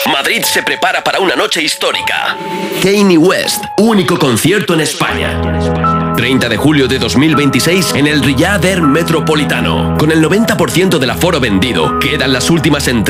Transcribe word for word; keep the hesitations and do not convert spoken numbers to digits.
Madrid se prepara para una noche histórica. Kanye West, único concierto en España. treinta de julio de dos mil veintiséis en el Riyadh Air Metropolitano. Con el noventa por ciento del aforo vendido, quedan las últimas entradas.